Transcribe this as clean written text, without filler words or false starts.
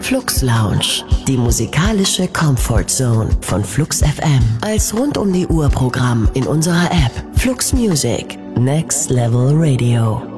Flux Lounge, die musikalische Comfort Zone von Flux FM. Als rund-um-die-Uhr-Programm in unserer App Flux Music. Next Level Radio.